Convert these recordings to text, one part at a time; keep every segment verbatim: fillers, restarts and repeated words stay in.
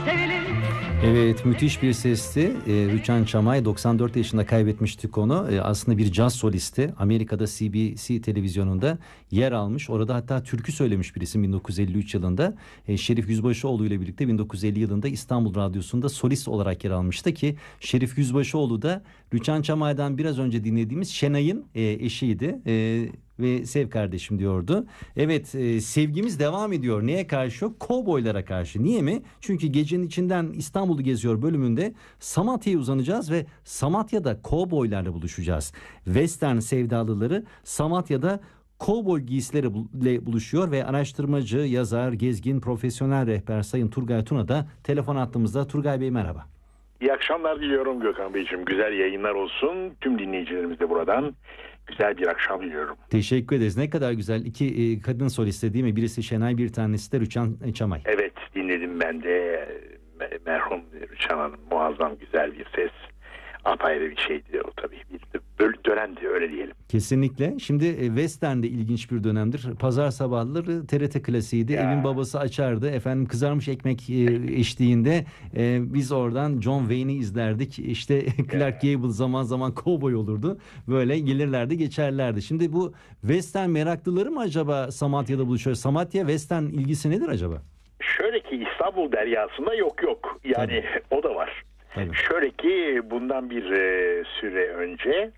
Evet, müthiş bir sesti. Ee, Rüçhan Çamay, doksan dört yaşında kaybetmiştik onu. Ee, aslında bir caz solisti. Amerika'da C B C televizyonunda yer almış. Orada hatta türkü söylemiş birisi bin dokuz yüz elli üç yılında. Ee, Şerif Yüzbaşıoğlu ile birlikte bin dokuz yüz elli yılında İstanbul Radyosu'nda solist olarak yer almıştı ki Şerif Yüzbaşıoğlu da Rüçhan Çamay'dan biraz önce dinlediğimiz Şenay'ın e, eşiydi. E, ve sev kardeşim diyordu. Evet, e, sevgimiz devam ediyor. Neye karşı? Kovboylara karşı. Niye mi? Çünkü gecenin içinden İstanbul'u geziyor bölümünde Samatya'ya uzanacağız ve Samatya'da kovboylarla buluşacağız. Western sevdalıları Samatya'da kovboy giysileriyle buluşuyor ve araştırmacı, yazar, gezgin, profesyonel rehber Sayın Turgay Tuna da telefon attığımızda. Turgay Bey merhaba. İyi akşamlar diliyorum Gökhan Beyciğim. Güzel yayınlar olsun. Tüm dinleyicilerimiz de buradan güzel bir akşam diliyorum. Teşekkür ederiz. Ne kadar güzel. İki e, kadın soliste değil mi? Birisi Şenay, bir tanesi de Rüçhan Çamay. Evet, dinledim ben de. Merhum Rüçhan Hanım, muazzam güzel bir ses. Apayrı bir şeydi o tabii. Bir dönemdi, öyle diyelim. Kesinlikle. Şimdi e, Western de ilginç bir dönemdir. Pazar sabahları T R T klasiğiydi. Ya. Evin babası açardı. Efendim kızarmış ekmek e, eşliğinde e, biz oradan John Wayne'i izlerdik. İşte Clark Gable zaman zaman kovboy olurdu. Böyle gelirlerdi, geçerlerdi. Şimdi bu Western meraklıları mı acaba Samatya'da buluşuyor? Samatya Western ilgisi nedir acaba? Şöyle ki İstanbul deryasında yok yok. Yani tabii. O da var. Tabii. Şöyle ki bundan bir e, süre önce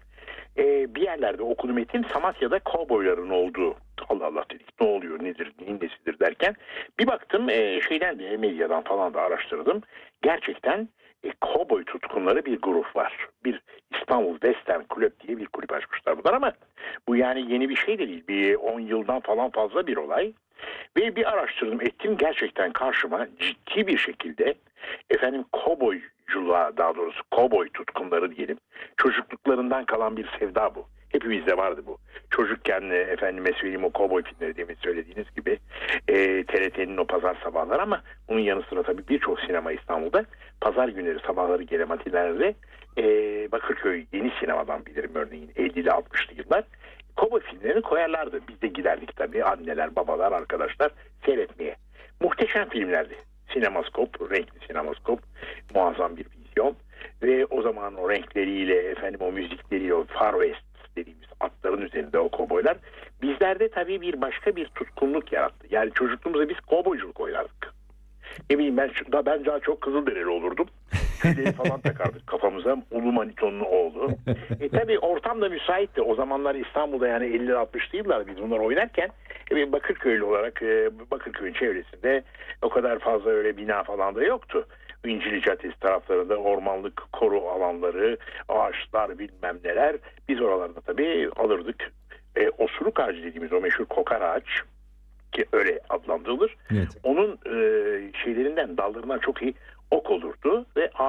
e, bir yerlerde okudum ettim, Samatya'da kovboyların olduğu. Allah Allah dedik, ne oluyor, nedir, neyin nesidir derken bir baktım e, şeyden de medyadan falan da araştırdım. Gerçekten e, kovboy tutkunları bir grup var. Bir İstanbul Western Club diye bir kulüp açmışlar bunlar ama bu yani yeni bir şey de değil. Bir on yıldan falan fazla bir olay. Ve bir araştırdım ettim, gerçekten karşıma ciddi bir şekilde efendim kovboyculuğa, daha doğrusu kovboy tutkunları diyelim, çocukluklarından kalan bir sevda bu. Hepimizde vardı bu. Çocukken efendime söyleyeyim o kovboy filmleri demin söylediğiniz gibi e, T R T'nin o pazar sabahları ama bunun yanı sıra tabii birçok sinema İstanbul'da pazar günleri sabahları gelen matinelerde e, Bakırköy Yeni Sinema'dan bilirim örneğin ellili altmışlı yıllar. Kovboy filmlerini koyarlardı. Biz de giderdik tabii, anneler, babalar, arkadaşlar seyretmeye. Muhteşem filmlerdi. Sinemaskop, renkli sinemaskop, muazzam bir vizyon. Ve o zaman o renkleriyle, efendim o müzikleriyle, o Far West dediğimiz atların üzerinde o kovboylar bizlerde tabii bir başka bir tutkunluk yarattı. Yani çocukluğumuzda biz kovboyculuk oynardık. Ne bileyim ben, ben daha çok Kızılderili olurdum. Küleri falan takardık kafamıza. Ulu Maniton'un oğlu. E tabi ortam da müsaitti. O zamanlar İstanbul'da yani elli altmışlı yıllar biz bunları oynarken e, Bakırköylü olarak e, Bakırköy'ün çevresinde o kadar fazla öyle bina falan da yoktu. İncili Caddesi taraflarında ormanlık koru alanları, ağaçlar bilmem neler. Biz oralarda tabi alırdık. E, osuruk ağacı dediğimiz o meşhur kokar ağaç ki öyle adlandırılır. Evet. Onun e, şeylerinden, dallarından çok iyi ok olurdu ve